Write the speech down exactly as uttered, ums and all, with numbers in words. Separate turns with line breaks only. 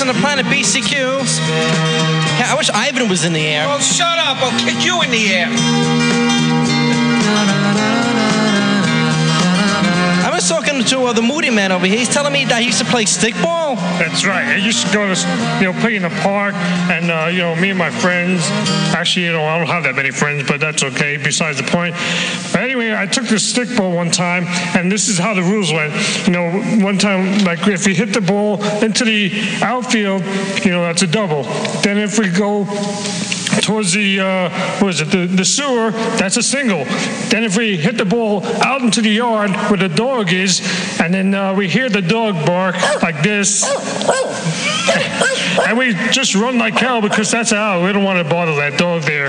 listen to Planet B C Q. Yeah, I wish Ivan was in the air.
Well, shut up. I'll kick you in the air.
I was talking to uh, the Moody Man over here. He's telling me that he used to play stickball.
That's right. I used to go to, you know, play in the park, and, uh, you know, me and my friends, actually, you know, I don't have that many friends, but that's okay, besides the point. But anyway, I took the stickball one time, and this is how the rules went. You know, one time, like, if you hit the ball into the outfield, you know, that's a double. Then if we go towards the, uh, what is it, the, the sewer, that's a single. Then if we hit the ball out into the yard where the dog is, and then uh, we hear the dog bark like this, and we just run like hell because that's out. We don't want to bother that dog there.